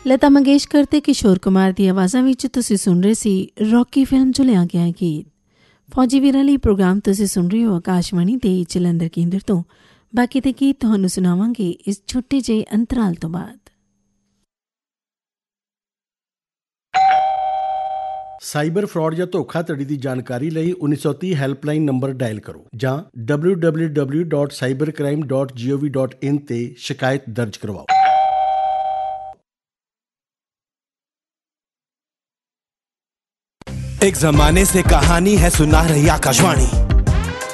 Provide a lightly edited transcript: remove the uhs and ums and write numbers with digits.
ਲਤਾ ਮੰਗੇਸ਼ਕਰ ਤੇ ਕਿਸ਼ੋਰ ਕੁਮਾਰ ਦੀ ਆਵਾਜ਼ਾਂ ਵਿੱਚ ਤੁਸੀਂ ਸੁਣ ਰਹੇ ਸੀ ਰੌਕੀ ਫਿਲਮ 'ਚੋਂ ਲਿਆ ਗਿਆ ਗੀਤ। ਫੌਜੀ ਵੀਰਾਂ ਲਈ ਪ੍ਰੋਗਰਾਮ ਤੁਸੀਂ ਸੁਣ ਰਹੇ ਹੋ ਆਕਾਸ਼ਵਾਣੀ ਦੇ ਜਲੰਧਰ ਕੇਂਦਰ ਤੋਂ। ਬਾਕੀ ਦੇ ਗੀਤ ਤੁਹਾਨੂੰ ਸੁਣਾਵਾਂਗੇ ਇਸ ਛੋਟੇ ਜਿਹੇ ਅੰਤਰਾਲ ਤੋਂ ਬਾਅਦ। ਸਾਈਬਰ ਫਰਾਡ ਜਾਂ ਧੋਖਾਧੜੀ ਦੀ ਜਾਣਕਾਰੀ ਲਈ 1930 ਹੈਲਪਲਾਈਨ ਨੰਬਰ ਡਾਇਲ ਕਰੋ ਜਾਂ www.cybercrime.gov.in ਤੇ ਸ਼ਿਕਾਇਤ ਦਰਜ ਕਰਵਾਓ। एक जमाने से कहानी है सुना रही आकाशवाणी,